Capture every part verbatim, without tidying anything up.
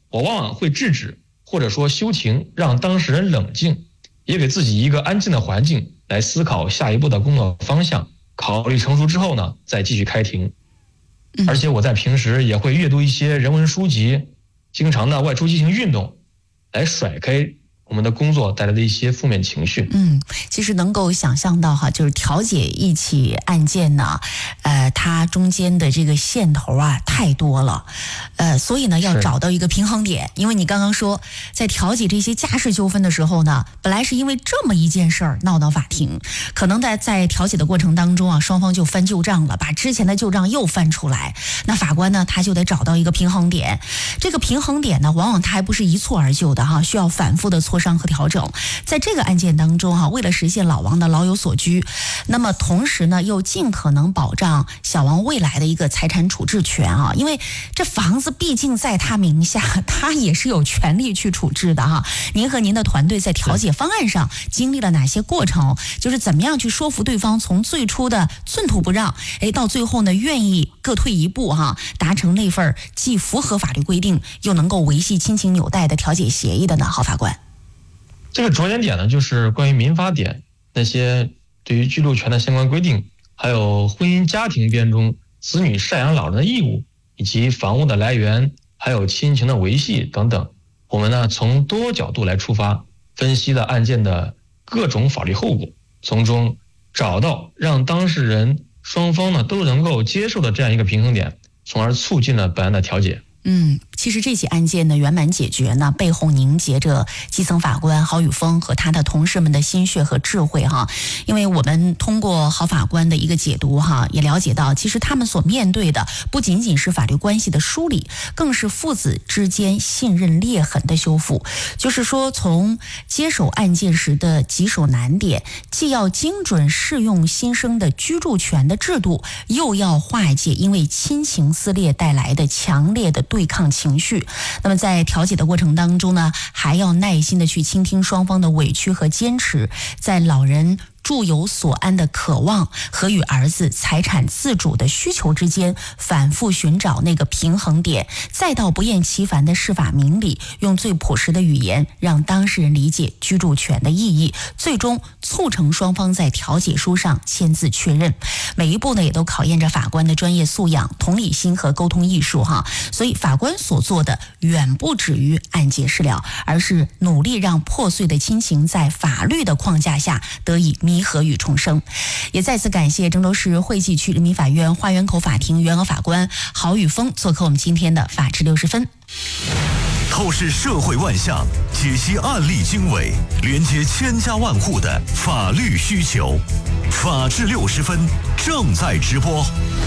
我往往会制止或者说休庭，让当事人冷静，也给自己一个安静的环境来思考下一步的工作方向，考虑成熟之后呢，再继续开庭。而且我在平时也会阅读一些人文书籍，经常的外出进行运动，来甩开我们的工作带来的一些负面情绪。 嗯，其实能够想象到哈，就是调解一起案件呢，呃，它中间的这个线头啊太多了，呃，所以呢要找到一个平衡点。因为你刚刚说，在调解这些家事纠纷的时候呢，本来是因为这么一件事儿闹到法庭，可能在在调解的过程当中啊，双方就翻旧账了，把之前的旧账又翻出来。那法官呢，他就得找到一个平衡点。这个平衡点呢，往往它还不是一蹴而就的哈，需要反复的磋商和调整。在这个案件当中哈，为了实现老王的老有所居，那么同时呢又尽可能保障小王未来的一个财产处置权啊，因为这房子毕竟在他名下，他也是有权利去处置的哈。您和您的团队在调解方案上经历了哪些过程？就是怎么样去说服对方，从最初的寸土不让，哎，到最后呢愿意各退一步哈，达成那份既符合法律规定又能够维系亲情纽带的调解协议的呢？郝法官。 这个着眼点呢，就是关于民法典那些对于居住权的相关规定，还有婚姻家庭编中子女赡养老人的义务，以及房屋的来源，还有亲情的维系等等。我们呢从多角度来出发，分析了案件的各种法律后果，从中找到让当事人双方呢都能够接受的这样一个平衡点，从而促进了本案的调解。 嗯，其实这起案件的圆满解决呢，背后凝结着基层法官郝宇峰和他的同事们的心血和智慧哈。因为我们通过郝法官的一个解读哈，也了解到，其实他们所面对的不仅仅是法律关系的梳理，更是父子之间信任裂痕的修复。就是说，从接手案件时的棘手难点，既要精准适用新生的居住权的制度，又要化解因为亲情撕裂带来的强烈的对抗情绪。那么在调解的过程当中呢，还要耐心的去倾听双方的委屈和坚持，在老人住有所安的渴望和与儿子财产自主的需求之间反复寻找那个平衡点，再到不厌其烦的释法明理，用最朴实的语言让当事人理解居住权的意义，最终促成双方在调解书上签字确认。每一步呢也都考验着法官的专业素养、同理心和沟通艺术哈。所以法官所做的远不止于案结事了，而是努力让破碎的亲情在法律的框架下得以弥合与重生。也再次感谢郑州市惠济区人民法院花园口法庭原额法官郝宇峰做客我们今天的法治六十分。 透视社会万象，解析案例经纬，连接千家万户的法律需求。法治六十分正在直播。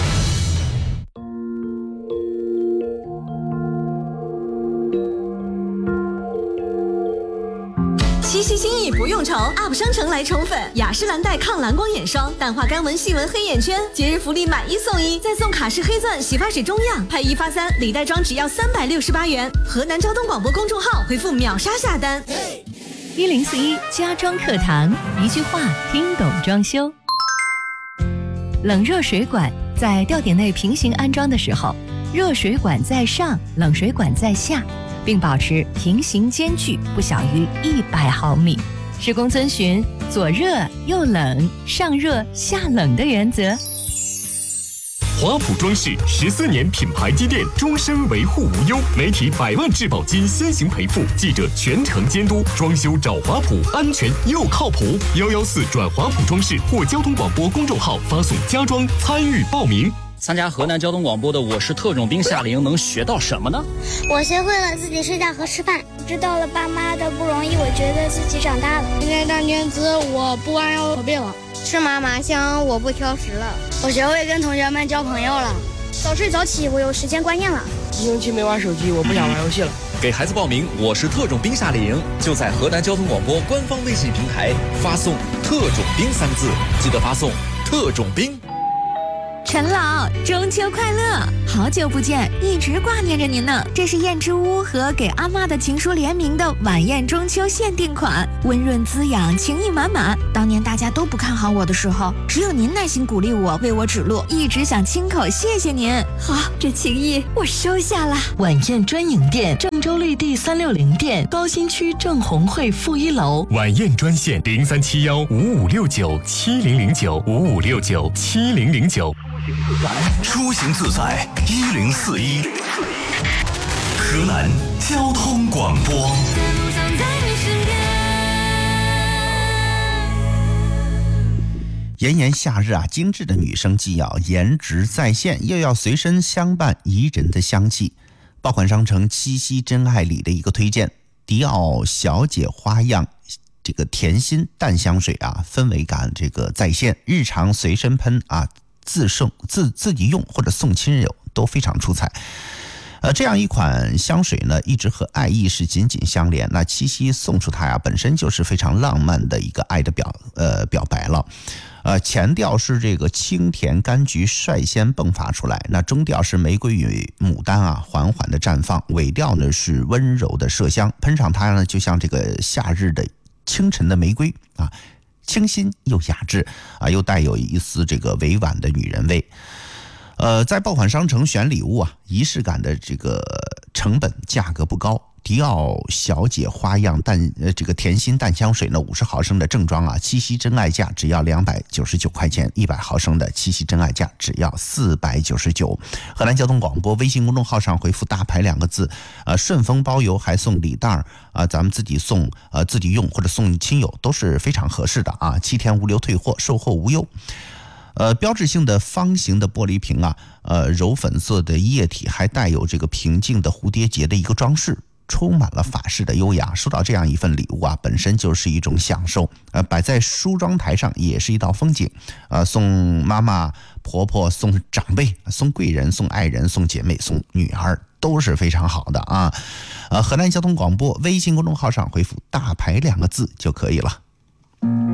七夕心意不用愁 ，U P 商城来宠粉，雅诗兰黛抗蓝光眼霜，淡化干纹细纹黑眼圈，节日福利买一送一，再送卡诗黑钻洗发水中样，拍一发三，礼袋装只要三百六十八元。河南交通广播公众号回复秒杀下单。 一零四一家装课堂，一句话听懂装修。冷热水管在吊顶内平行安装的时候，热水管在上，冷水管在下，并保持平行间距不小于一百毫米。施工遵循左热右冷、上热下冷的原则。 华普装饰十四年品牌积淀，终身维护无忧，媒体百万质保金先行赔付，记者全程监督，装修找华普，安全又靠谱。幺幺四转华普装饰或交通广播公众号发送家装参与报名。 参加河南交通广播的我是特种兵夏令营能学到什么呢？ 我学会了自己睡觉和吃饭，知道了爸妈的不容易，我觉得自己长大了。 今天大年子我不弯腰驼背了， 吃妈妈香我不挑食了，我学会跟同学们交朋友了，早睡早起我有时间观念了。 一星期没玩手机，我不想玩游戏了。 给孩子报名我是特种兵夏令营，就在河南交通广播官方微信平台发送特种兵三个字，记得发送特种兵。 陈老，中秋快乐！好久不见，一直挂念着您呢。这是燕之屋和给阿嬷的情书联名的晚宴中秋限定款，温润滋养，情意满满。当年大家都不看好我的时候，只有您耐心鼓励我，为我指路，一直想亲口谢谢您。好，这情谊我收下了。 晚宴专营店，郑州绿地三六零店，高新区郑红汇负一楼。 晚宴专线零三七幺五五六九七零零九五五六九七零零九。 出行自在一零四一，河南交通广播。 炎炎夏日啊，精致的女生既要颜值在线，又要随身相伴宜人的香气。爆款商城七夕真爱里的一个推荐，迪奥小姐花样这个甜心淡香水啊，氛围感这个在线，日常随身喷啊，自送自自己用或者送亲友都非常出彩。呃，这样一款香水呢，一直和爱意是紧紧相连。那七夕送出它呀，本身就是非常浪漫的一个爱的表呃表白了。呃，前调是这个清甜柑橘率先迸发出来，那中调是玫瑰与牡丹啊缓缓的绽放，尾调呢是温柔的麝香，喷上它呢就像这个夏日的清晨的玫瑰啊，清新又雅致啊，又带有一丝这个委婉的女人味。呃，在爆款商城选礼物啊，仪式感的这个成本价格不高。迪奥小姐花样淡呃这个甜心淡香水呢，五十毫升的正装啊，七夕真爱价只要两百九十九块钱，一百毫升的七夕真爱价只要四百九十九。河南交通广播微信公众号上回复大牌两个字，呃，顺丰包邮还送礼袋啊、呃，咱们自己送呃自己用或者送亲友都是非常合适的啊，七天无流退货，售后无忧。呃，标志性的方形的玻璃瓶啊，呃，柔粉色的液体，还带有这个平静的蝴蝶结的一个装饰，充满了法式的优雅。收到这样一份礼物啊，本身就是一种享受。呃，摆在梳妆台上也是一道风景。呃，送妈妈、婆婆、送长辈、送贵人、送爱人、送姐妹、送女儿，都是非常好的啊。呃，河南交通广播微信公众号上回复“大牌”两个字就可以了。